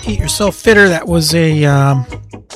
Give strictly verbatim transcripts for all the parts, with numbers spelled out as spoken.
Eat Yourself Fitter. That was a um,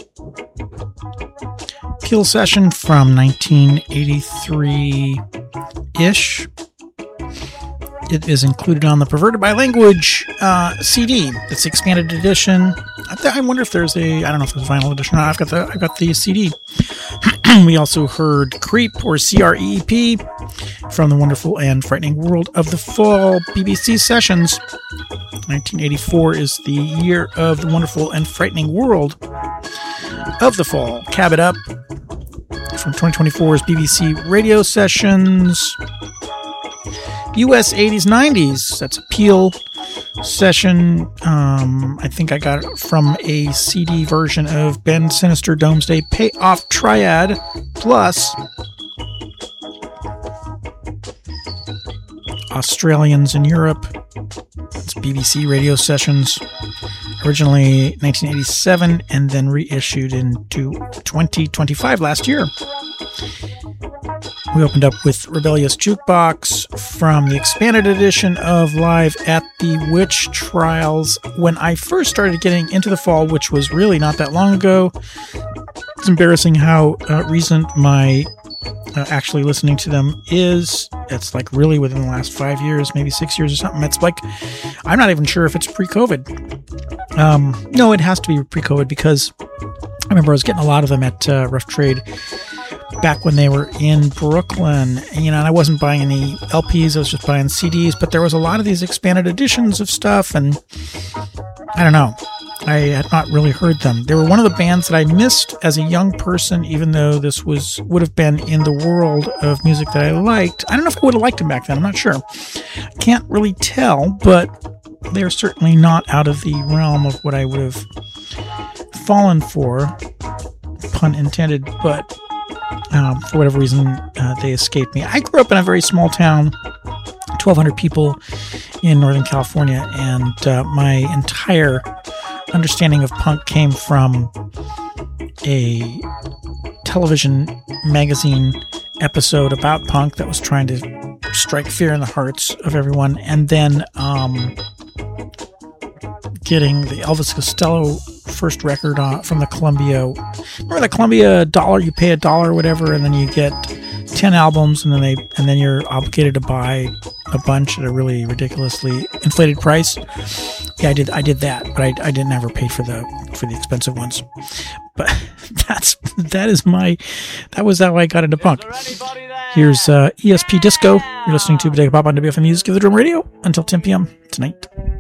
Peel session from nineteen eighty-three-ish. It is included on the Perverted by Language uh, C D. It's the expanded edition. I, th- I wonder if there's a, I don't know if there's a vinyl edition or not. I've got the, I've got the C D. We also heard Creep, or C R E E P, from the Wonderful and Frightening World of the Fall B B C Sessions. nineteen eighty-four is the year of the Wonderful and Frightening World of the Fall. Cab It Up from twenty twenty-four's B B C Radio Sessions. U S eighties nineties, that's a Peel session. Um, I think I got it from a C D version of Ben Sinister Domesday Payoff Triad Plus. Australians in Europe. It's B B C Radio Sessions. Originally nineteen eighty-seven and then reissued into twenty twenty-five last year. We opened up with Rebellious Jukebox from the expanded edition of Live at the Witch Trials. When I first started getting into the Fall, which was really not that long ago, it's embarrassing how uh, recent my uh, actually listening to them is. It's like really within the last five years, maybe six years or something. It's like, I'm not even sure if it's pre-COVID. Um, no, it has to be pre-COVID because I remember I was getting a lot of them at uh, Rough Trade back when they were in Brooklyn, you know, and I wasn't buying any L Ps, I was just buying C Ds, but there was a lot of these expanded editions of stuff, and I don't know, I had not really heard them. They were one of the bands that I missed as a young person, even though this was would have been in the world of music that I liked. I don't know if I would have liked them back then, I'm not sure. Can't really tell, but they're certainly not out of the realm of what I would have fallen for, pun intended, but Um, for whatever reason, uh, they escaped me. I grew up in a very small town, twelve hundred people in Northern California, and uh, my entire understanding of punk came from a television magazine episode about punk that was trying to strike fear in the hearts of everyone, and then um, getting the Elvis Costello first record on, from the Columbia. Remember the Columbia dollar? You pay a dollar or whatever, and then you get ten albums, and then they and then you're obligated to buy a bunch at a really ridiculously inflated price. Yeah, I did. I did that, but I, I didn't ever pay for the for the expensive ones. But that's that is my that was how I got into punk. Here's uh, E S P Disco. You're listening to Bodega Pop on W F M Music of the Drum Radio until ten p.m. tonight.